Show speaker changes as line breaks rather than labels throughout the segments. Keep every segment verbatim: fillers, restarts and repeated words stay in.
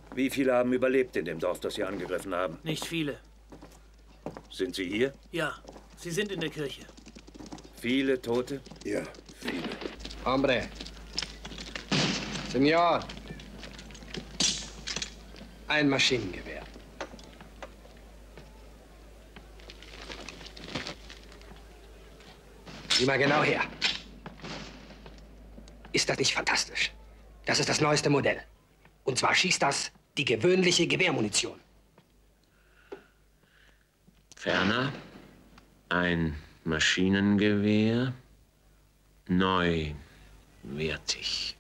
Wie viele haben überlebt in dem Dorf, das Sie angegriffen haben?
Nicht viele.
Sind Sie hier?
Ja, sie sind in der Kirche.
Viele Tote?
Ja, viele.
Hombre. Senor. Ein Maschinengewehr. Sieh mal genau her. Ist das nicht fantastisch? Das ist das neueste Modell. Und zwar schießt das die gewöhnliche Gewehrmunition.
Ferner ein Maschinengewehr, neuwertig.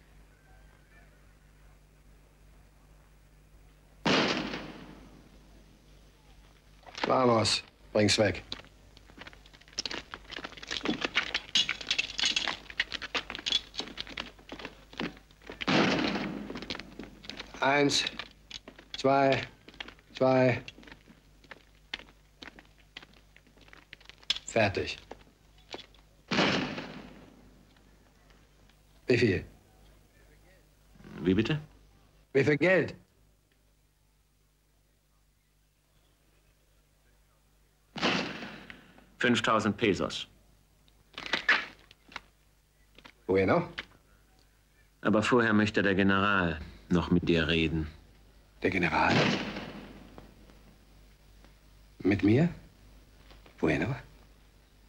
Vamos, bring's weg. Eins, zwei, zwei. Fertig. Wie viel?
Wie bitte?
Wie viel Geld?
fünftausend Pesos.
Bueno.
Aber vorher möchte der General noch mit dir reden.
Der General? Mit mir? Bueno.